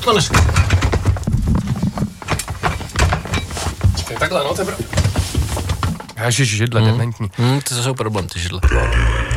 to než... Čekaj, takhle, no, to je Ježiš, židle, dementní. To jsou problém, ty židle.